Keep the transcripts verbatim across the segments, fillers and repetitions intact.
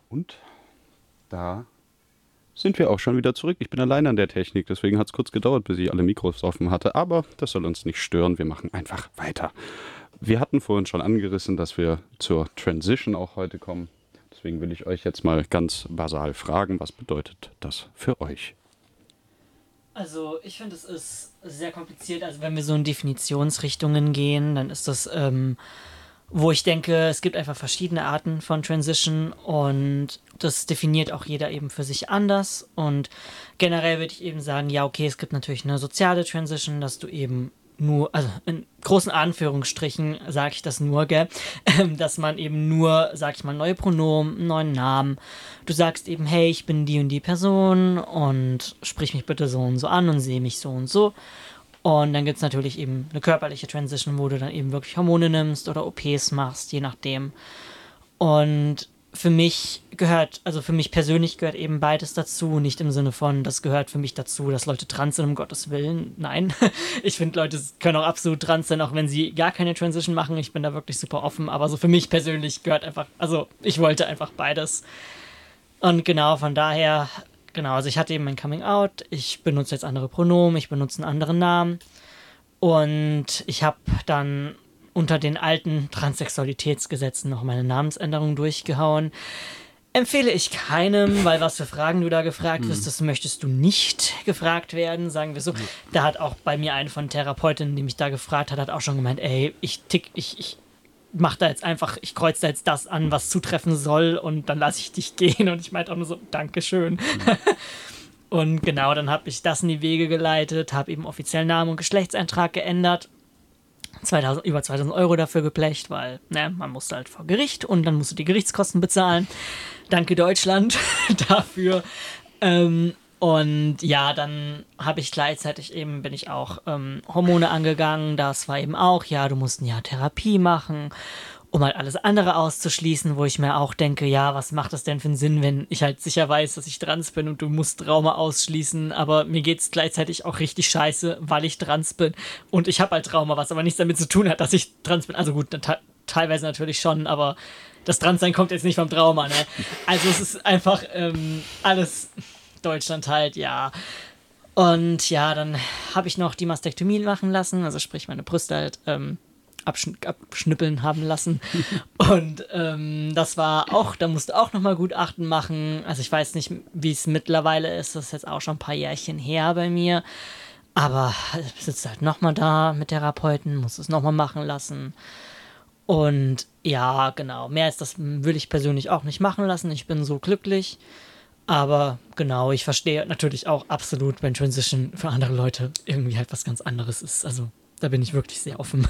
Und da sind wir auch schon wieder zurück. Ich bin allein an der Technik, deswegen hat es kurz gedauert, bis ich alle Mikros offen hatte. Aber das soll uns nicht stören, wir machen einfach weiter. Wir hatten vorhin schon angerissen, dass wir zur Transition auch heute kommen. Deswegen will ich euch jetzt mal ganz basal fragen, was bedeutet das für euch? Also ich finde, es ist sehr kompliziert. Also wenn wir so in Definitionsrichtungen gehen, dann ist das, ähm, wo ich denke, es gibt einfach verschiedene Arten von Transition und das definiert auch jeder eben für sich anders. Und generell würde ich eben sagen, ja okay, es gibt natürlich eine soziale Transition, dass du eben nur, also in großen Anführungsstrichen sage ich das nur, gell, dass man eben nur, sag ich mal, neue Pronomen, einen neuen Namen, du sagst eben, hey, ich bin die und die Person und sprich mich bitte so und so an und sehe mich so und so. Und dann gibt es natürlich eben eine körperliche Transition, wo du dann eben wirklich Hormone nimmst oder O Ps machst, je nachdem. Und für mich gehört, also für mich persönlich gehört eben beides dazu, nicht im Sinne von, das gehört für mich dazu, dass Leute trans sind, um Gottes Willen. Nein, ich finde, Leute können auch absolut trans sein, auch wenn sie gar keine Transition machen. Ich bin da wirklich super offen, aber so für mich persönlich gehört einfach, also ich wollte einfach beides. Und genau, von daher, genau, also ich hatte eben mein Coming Out, ich benutze jetzt andere Pronomen, ich benutze einen anderen Namen und ich habe dann unter den alten Transsexualitätsgesetzen noch meine Namensänderung durchgehauen. Empfehle ich keinem, weil was für Fragen du da gefragt wirst, das möchtest du nicht gefragt werden, sagen wir so. Da hat auch bei mir eine von Therapeutinnen, die mich da gefragt hat, hat auch schon gemeint, ey, ich tick, ich, ich mach da jetzt einfach, ich kreuze da jetzt das an, was zutreffen soll und dann lasse ich dich gehen. Und ich meinte auch nur so, Dankeschön. Mhm. Und genau, dann habe ich das in die Wege geleitet, habe eben offiziell Namen und Geschlechtseintrag geändert. zweitausend, über zweitausend Euro dafür geblecht, weil ne, man musste halt vor Gericht und dann musst du die Gerichtskosten bezahlen. Danke Deutschland dafür. Ähm, und ja, dann habe ich gleichzeitig eben, bin ich auch ähm, Hormone angegangen. Das war eben auch, ja, du musst ein Jahr Therapie machen, um halt alles andere auszuschließen, wo ich mir auch denke, ja, was macht das denn für einen Sinn, wenn ich halt sicher weiß, dass ich trans bin und du musst Trauma ausschließen, aber mir geht's gleichzeitig auch richtig scheiße, weil ich trans bin und ich habe halt Trauma, was aber nichts damit zu tun hat, dass ich trans bin. Also gut, te- teilweise natürlich schon, aber das Transsein kommt jetzt nicht vom Trauma, ne? Also es ist einfach ähm, alles Deutschland halt, ja. Und ja, dann habe ich noch die Mastektomie machen lassen, also sprich meine Brüste halt ähm, Abschn- abschnippeln haben lassen. Und ähm, das war auch, da musste auch nochmal Gutachten machen. Also ich weiß nicht, wie es mittlerweile ist. Das ist jetzt auch schon ein paar Jährchen her bei mir. Aber ich sitze halt nochmal da mit Therapeuten, muss es nochmal machen lassen. Und ja, genau, mehr als das will ich persönlich auch nicht machen lassen. Ich bin so glücklich. Aber genau, ich verstehe natürlich auch absolut, wenn Transition für andere Leute irgendwie halt was ganz anderes ist. Also da bin ich wirklich sehr offen.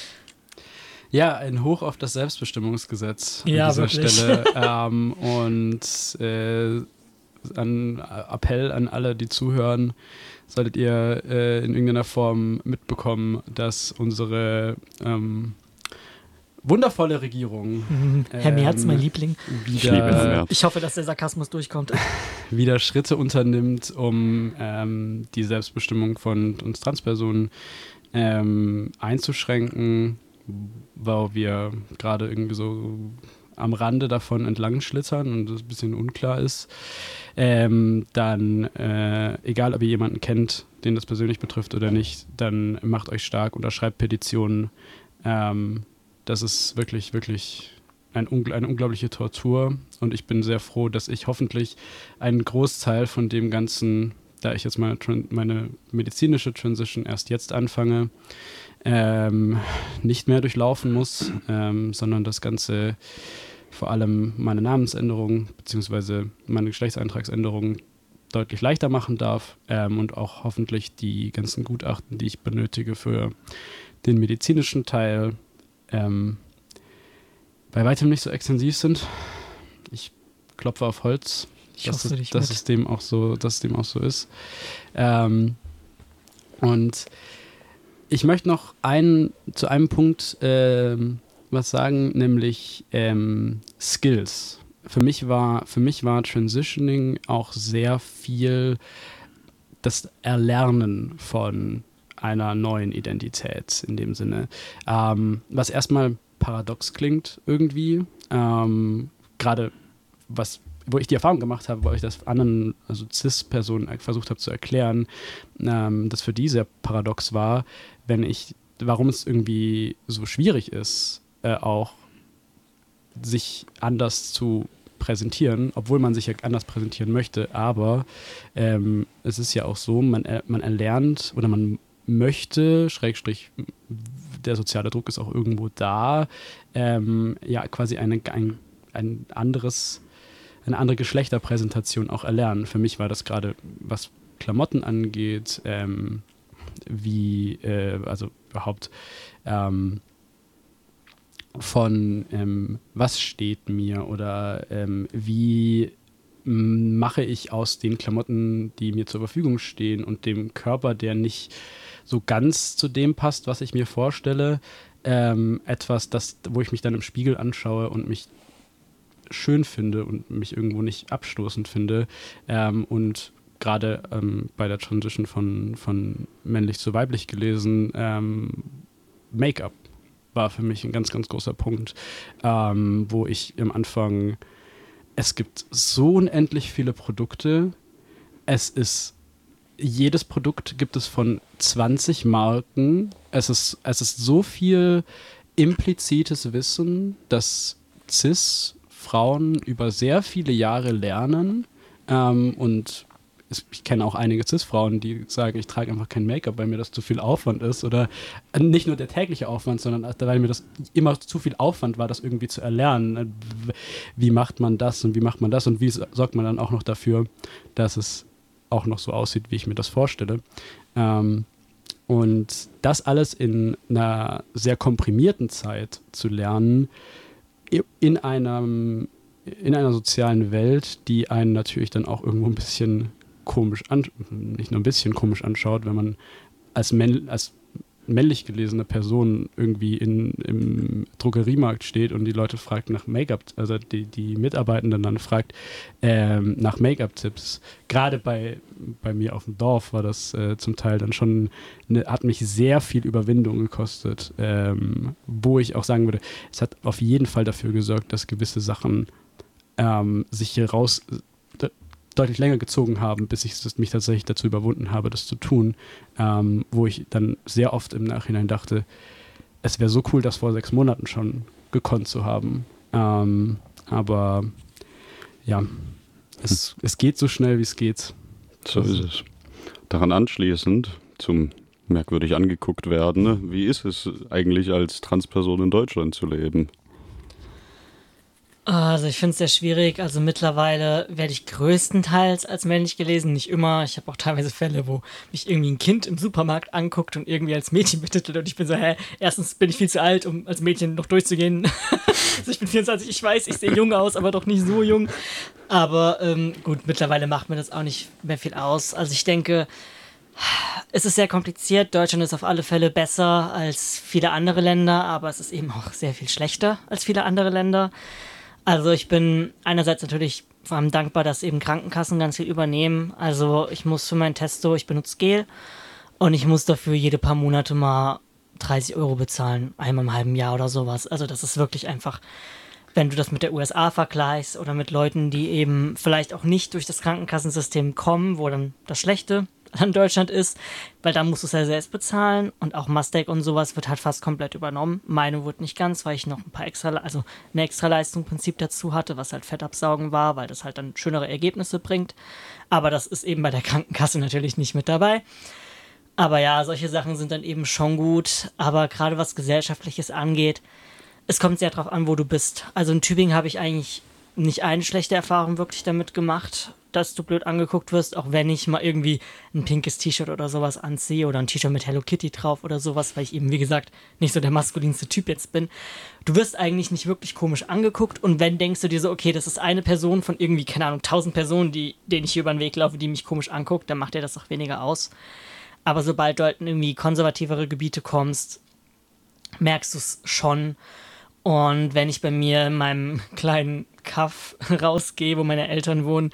Ja, ein Hoch auf das Selbstbestimmungsgesetz an Ja, dieser wirklich. Stelle. ähm, und äh, ein Appell an alle, die zuhören, solltet ihr äh, in irgendeiner Form mitbekommen, dass unsere ähm, wundervolle Regierung Mhm. Herr Merz, ähm, mein Liebling. Ich liebe Herrn wieder, Merz. Ich hoffe, dass der Sarkasmus durchkommt. wieder Schritte unternimmt, um ähm, die Selbstbestimmung von uns Transpersonen ähm, einzuschränken, weil wir gerade irgendwie so am Rande davon entlang schlittern und es ein bisschen unklar ist, ähm, dann, äh, egal ob ihr jemanden kennt, den das persönlich betrifft oder nicht, dann macht euch stark, unterschreibt Petitionen. Ähm, das ist wirklich, wirklich ein, eine unglaubliche Tortur und ich bin sehr froh, dass ich hoffentlich einen Großteil von dem Ganzen, da ich jetzt meine, meine medizinische Transition erst jetzt anfange, ähm, nicht mehr durchlaufen muss, ähm, sondern das Ganze, vor allem meine Namensänderung bzw. meine Geschlechtseintragsänderung deutlich leichter machen darf ähm, und auch hoffentlich die ganzen Gutachten, die ich benötige für den medizinischen Teil, ähm, bei weitem nicht so extensiv sind. Ich klopfe auf Holz, Ich dass, hoffe es, dich dass, mit. es dem auch so, dass es dem auch so ist. Ähm, und ich möchte noch einen, zu einem Punkt ähm, was sagen, nämlich ähm, Skills. Für mich war, für mich war Transitioning auch sehr viel das Erlernen von einer neuen Identität in dem Sinne. Ähm, was erstmal paradox klingt irgendwie, ähm, gerade was wo ich die Erfahrung gemacht habe, wo ich das anderen, also Cis-Personen versucht habe zu erklären, ähm, das für die sehr paradox war, wenn ich, warum es irgendwie so schwierig ist, äh, auch sich anders zu präsentieren, obwohl man sich ja anders präsentieren möchte, aber ähm, es ist ja auch so, man, er, man erlernt oder man möchte, Schrägstrich, der soziale Druck ist auch irgendwo da, ähm, ja quasi eine, ein, ein anderes, eine andere Geschlechterpräsentation auch erlernen. Für mich war das gerade, was Klamotten angeht, ähm, wie, äh, also überhaupt ähm, von ähm, was steht mir oder ähm, wie m, mache ich aus den Klamotten, die mir zur Verfügung stehen und dem Körper, der nicht so ganz zu dem passt, was ich mir vorstelle, ähm, etwas, das, wo ich mich dann im Spiegel anschaue und mich schön finde und mich irgendwo nicht abstoßend finde. Ähm, und gerade ähm, bei der Transition von, von männlich zu weiblich gelesen, ähm, Make-up war für mich ein ganz, ganz großer Punkt, ähm, wo ich am Anfang, es gibt so unendlich viele Produkte, es ist, jedes Produkt gibt es von zwanzig Marken, es ist, es ist so viel implizites Wissen, dass Cis-Frauen über sehr viele Jahre lernen ähm, und ich kenne auch einige Cis-Frauen, die sagen, ich trage einfach kein Make-up, weil mir das zu viel Aufwand ist. Oder nicht nur der tägliche Aufwand, sondern weil mir das immer zu viel Aufwand war, das irgendwie zu erlernen. Wie macht man das und wie macht man das und wie sorgt man dann auch noch dafür, dass es auch noch so aussieht, wie ich mir das vorstelle. Ähm, und das alles in einer sehr komprimierten Zeit zu lernen, in einem, in einer sozialen Welt, die einen natürlich dann auch irgendwo ein bisschen komisch an, nicht nur ein bisschen komisch anschaut, wenn man als, männ, als männlich gelesene Person irgendwie in, im Drogeriemarkt steht und die Leute fragt nach Make-up, also die, die Mitarbeitenden dann fragt ähm, nach Make-up-Tipps. Gerade bei, bei mir auf dem Dorf war das äh, zum Teil dann schon, eine, hat mich sehr viel Überwindung gekostet, ähm, wo ich auch sagen würde, es hat auf jeden Fall dafür gesorgt, dass gewisse Sachen ähm, sich hier raus deutlich länger gezogen haben, bis ich mich tatsächlich dazu überwunden habe, das zu tun, ähm, wo ich dann sehr oft im Nachhinein dachte, es wäre so cool, das vor sechs Monaten schon gekonnt zu haben. Ähm, aber ja, es, es geht so schnell, wie es geht. So ist es. Daran anschließend zum merkwürdig angeguckt werden, ne? Wie ist es eigentlich als Transperson in Deutschland zu leben? Also ich finde es sehr schwierig. Also mittlerweile werde ich größtenteils als männlich gelesen, nicht immer. Ich habe auch teilweise Fälle, wo mich irgendwie ein Kind im Supermarkt anguckt und irgendwie als Mädchen betitelt und ich bin so, hä, erstens bin ich viel zu alt, um als Mädchen noch durchzugehen. Also ich bin vierundzwanzig, ich weiß, ich sehe jung aus, aber doch nicht so jung. Aber ähm, gut, mittlerweile macht mir das auch nicht mehr viel aus. Also ich denke, es ist sehr kompliziert. Deutschland ist auf alle Fälle besser als viele andere Länder, aber es ist eben auch sehr viel schlechter als viele andere Länder. Also ich bin einerseits natürlich vor allem dankbar, dass eben Krankenkassen ganz viel übernehmen. Also ich muss für mein Testo, ich benutze Gel und ich muss dafür jede paar Monate mal dreißig Euro bezahlen, einmal im halben Jahr oder sowas. Also das ist wirklich einfach, wenn du das mit der U S A vergleichst oder mit Leuten, die eben vielleicht auch nicht durch das Krankenkassensystem kommen, wo dann das Schlechte an Deutschland ist, weil da musst du es ja selbst bezahlen und auch Mustang und sowas wird halt fast komplett übernommen. Meine wurde nicht ganz, weil ich noch ein paar extra, also eine extra Leistung im Prinzip dazu hatte, was halt Fettabsaugen war, weil das halt dann schönere Ergebnisse bringt. Aber das ist eben bei der Krankenkasse natürlich nicht mit dabei. Aber ja, solche Sachen sind dann eben schon gut, aber gerade was Gesellschaftliches angeht, es kommt sehr drauf an, wo du bist. Also in Tübingen habe ich eigentlich nicht eine schlechte Erfahrung wirklich damit gemacht, dass du blöd angeguckt wirst, auch wenn ich mal irgendwie ein pinkes T-Shirt oder sowas anziehe oder ein T-Shirt mit Hello Kitty drauf oder sowas, weil ich eben, wie gesagt, nicht so der maskulinste Typ jetzt bin. Du wirst eigentlich nicht wirklich komisch angeguckt und wenn, denkst du dir so, okay, das ist eine Person von irgendwie, keine Ahnung, tausend Personen, die, denen ich hier über den Weg laufe, die mich komisch anguckt, dann macht dir das auch weniger aus. Aber sobald du halt in irgendwie konservativere Gebiete kommst, merkst du es schon. Und wenn ich bei mir in meinem kleinen Kaff rausgehe, wo meine Eltern wohnen,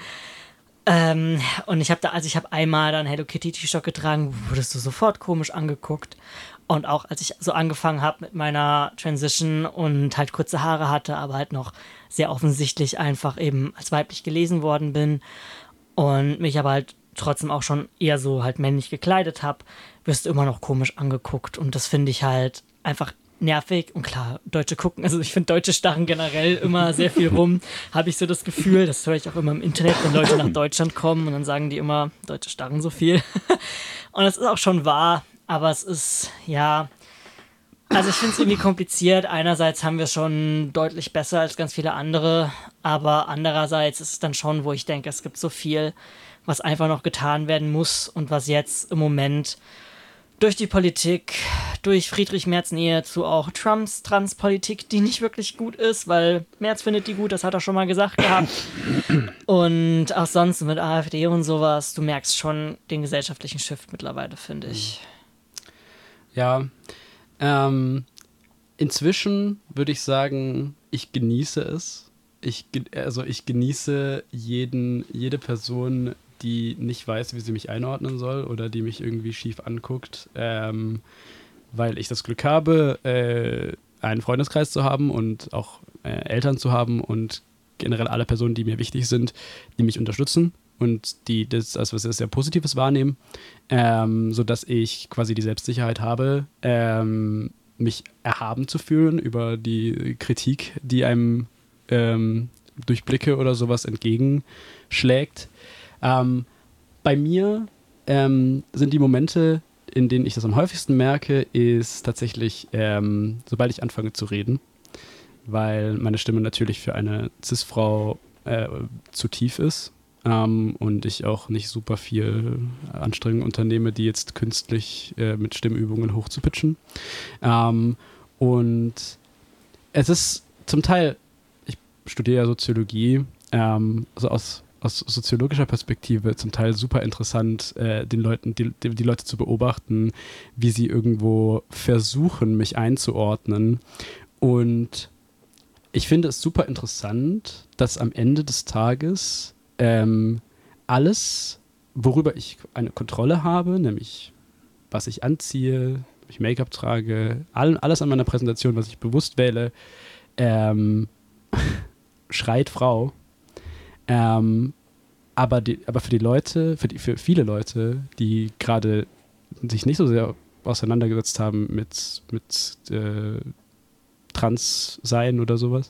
ähm, und ich habe da, also ich habe einmal dann Hello Kitty T-Shirt getragen, wurdest du sofort komisch angeguckt. Und auch als ich so angefangen habe mit meiner Transition und halt kurze Haare hatte, aber halt noch sehr offensichtlich einfach eben als weiblich gelesen worden bin und mich aber halt trotzdem auch schon eher so halt männlich gekleidet habe, wirst du immer noch komisch angeguckt. Und das finde ich halt einfach nervig. Und klar, Deutsche gucken, also ich finde Deutsche starren generell immer sehr viel rum, habe ich so das Gefühl. Das höre ich auch immer im Internet, wenn Leute nach Deutschland kommen und dann sagen die immer, Deutsche starren so viel. Und das ist auch schon wahr, aber es ist, ja... Also ich finde es irgendwie kompliziert. Einerseits haben wir es schon deutlich besser als ganz viele andere, aber andererseits ist es dann schon, wo ich denke, es gibt so viel, was einfach noch getan werden muss und was jetzt im Moment durch die Politik, durch Friedrich Merz Nähe zu auch Trumps Transpolitik, die nicht wirklich gut ist, weil Merz findet die gut, das hat er schon mal gesagt gehabt. Und auch sonst mit AfD und sowas, du merkst schon den gesellschaftlichen Shift mittlerweile, finde ich. Ja, Ähm, inzwischen würde ich sagen, ich genieße es. Ich, also ich genieße jeden, jede Person, die nicht weiß, wie sie mich einordnen soll oder die mich irgendwie schief anguckt, ähm, weil ich das Glück habe, äh, einen Freundeskreis zu haben und auch äh, Eltern zu haben und generell alle Personen, die mir wichtig sind, die mich unterstützen und die das als was sehr Positives wahrnehmen, ähm, sodass ich quasi die Selbstsicherheit habe, ähm, mich erhaben zu fühlen über die Kritik, die einem ähm, durch Blicke oder sowas entgegenschlägt. Ähm, bei mir ähm, sind die Momente, in denen ich das am häufigsten merke, ist tatsächlich, ähm, sobald ich anfange zu reden, weil meine Stimme natürlich für eine Cis-Frau äh, zu tief ist. Um, und ich auch nicht super viel Anstrengung unternehme, die jetzt künstlich äh, mit Stimmübungen hochzupitchen. Um, und es ist zum Teil, ich studiere ja Soziologie, ähm, also aus, aus soziologischer Perspektive zum Teil super interessant, äh, den Leuten, die, die Leute zu beobachten, wie sie irgendwo versuchen, mich einzuordnen. Und ich finde es super interessant, dass am Ende des Tages Ähm, alles, worüber ich eine Kontrolle habe, nämlich was ich anziehe, ob ich Make-up trage, all, alles an meiner Präsentation, was ich bewusst wähle, ähm, schreit Frau. Ähm, aber, die, aber für die Leute, für, die, für viele Leute, die gerade sich nicht so sehr auseinandergesetzt haben mit, mit äh, Trans-Sein oder sowas,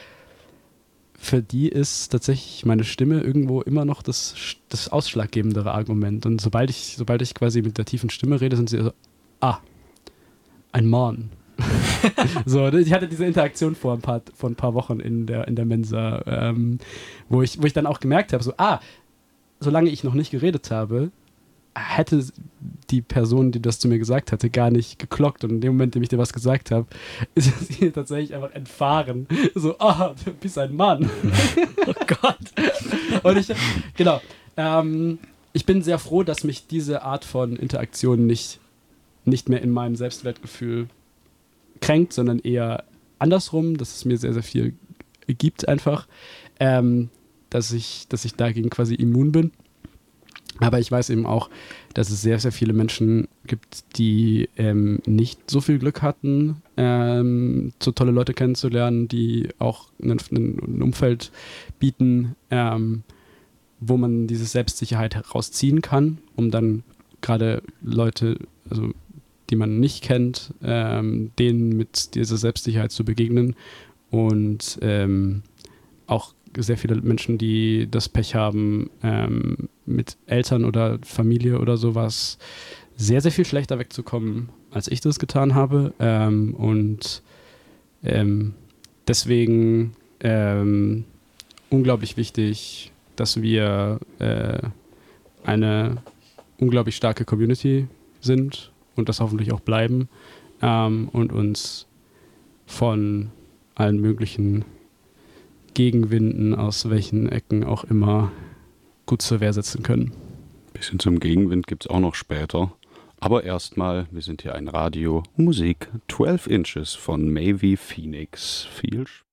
für die ist tatsächlich meine Stimme irgendwo immer noch das, das ausschlaggebendere Argument. Und sobald ich, sobald ich quasi mit der tiefen Stimme rede, sind sie so, ah, ein Mann. So, ich hatte diese Interaktion vor ein paar, vor ein paar Wochen in der, in der Mensa, ähm, wo, ich, wo ich dann auch gemerkt habe, so, ah, solange ich noch nicht geredet habe, hätte die Person, die das zu mir gesagt hatte, gar nicht geklockt. Und in dem Moment, in dem ich dir was gesagt habe, ist sie tatsächlich einfach entfahren. So, ah, oh, du bist ein Mann. Oh Gott. Und ich, genau, ähm, ich bin sehr froh, dass mich diese Art von Interaktion nicht, nicht mehr in meinem Selbstwertgefühl kränkt, sondern eher andersrum, dass es mir sehr, sehr viel gibt einfach, ähm, dass ich, dass ich dagegen quasi immun bin. Aber ich weiß eben auch, dass es sehr, sehr viele Menschen gibt, die ähm, nicht so viel Glück hatten, ähm, so tolle Leute kennenzulernen, die auch ein, ein Umfeld bieten, ähm, wo man diese Selbstsicherheit herausziehen kann, um dann gerade Leute, also die man nicht kennt, ähm, denen mit dieser Selbstsicherheit zu begegnen. Und ähm, auch sehr viele Menschen, die das Pech haben, ähm, mit Eltern oder Familie oder sowas sehr, sehr viel schlechter wegzukommen, als ich das getan habe. Ähm, und ähm, deswegen ähm, unglaublich wichtig, dass wir äh, eine unglaublich starke Community sind und das hoffentlich auch bleiben, ähm, und uns von allen möglichen Gegenwinden, aus welchen Ecken auch immer, gut zur Wehr setzen können. Bisschen zum Gegenwind gibt es auch noch später. Aber erstmal, wir sind hier ein Radio, Musik, zwölf Inches von Maevy Phoenix. Viel Spaß.